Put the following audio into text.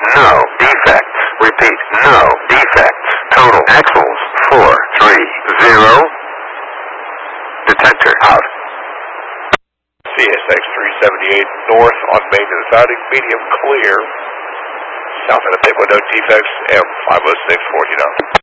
no defects. Repeat, no defects. Total axles 430. Detector out. CSX 378 north on main to the siding, medium clear. South of the table, no defects, M506 49.